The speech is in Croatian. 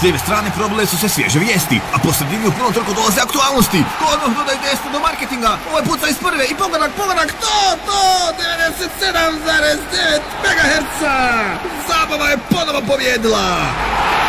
S lijeve strane probile su se svježe vijesti, a po sredini u punom trku dolaze aktualnosti. Odmah dodaj desno do marketinga, ovaj puca iz prve i pogodak, to, 97,9 MHz. Zabava je ponovo pobjedila.